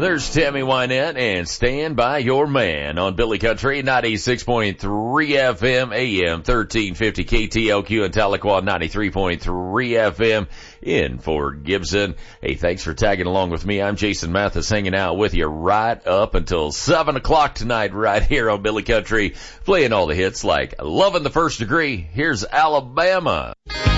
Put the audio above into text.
There's Tammy Wynette and Stand By Your Man on Billy Country, 96.3 FM, AM 1350 KTLQ in Tahlequah, 93.3 FM in Fort Gibson. Hey, thanks for tagging along with me. I'm Jason Mathis, hanging out with you right up until 7 o'clock tonight right here on Billy Country, playing all the hits like Lovin' the First Degree. Here's Alabama.